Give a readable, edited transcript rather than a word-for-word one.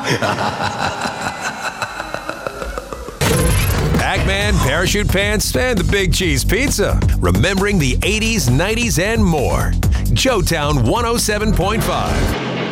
Pac-Man, Parachute Pants, and the Big Cheese Pizza. Remembering the 80s, 90s, and more. Joetown 107.5.